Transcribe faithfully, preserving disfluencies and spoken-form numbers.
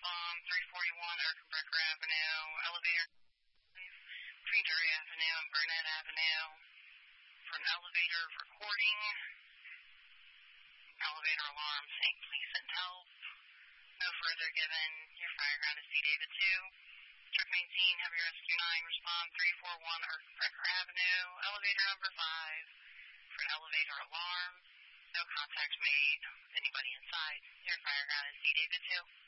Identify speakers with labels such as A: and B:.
A: respond three forty-one Erkenbrecher Avenue, elevator between Drury Avenue and Burnett Avenue for an elevator recording. Elevator alarm saying please send help. No further given. Your fire ground is C David two. Truck nineteen, Heavy Rescue nine, respond three forty-one Erkenbrecher Avenue, elevator number five for an elevator alarm. No contact made with anybody inside. Your fire ground is C David two.